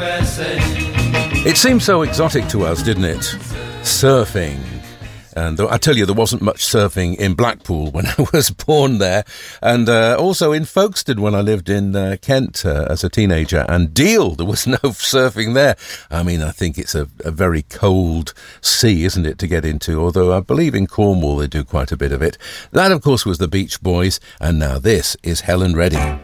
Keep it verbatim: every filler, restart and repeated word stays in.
It seemed so exotic to us, didn't it? Surfing. And I tell you, there wasn't much surfing in Blackpool when I was born there. And uh, also in Folkestone when I lived in uh, Kent uh, as a teenager. And Deal, there was no surfing there. I mean, I think it's a, a very cold sea, isn't it, to get into? Although I believe in Cornwall they do quite a bit of it. That, of course, was the Beach Boys. And now this is Helen Reddy.